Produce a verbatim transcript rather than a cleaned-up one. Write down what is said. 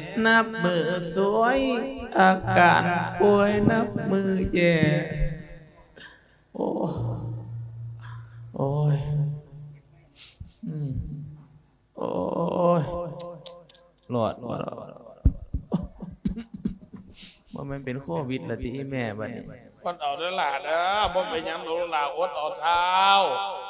นับมือสวยอาการป่วยนับมือแย่โอ้โอ้ยอืมโอ้ยหลอดหลอดว่ามันเป็นโควิดละที่แม่บัดนี้คนเอาเด้อล่ะเด้อบ่เป็นหยังหนูล่ะอดเอาเท้า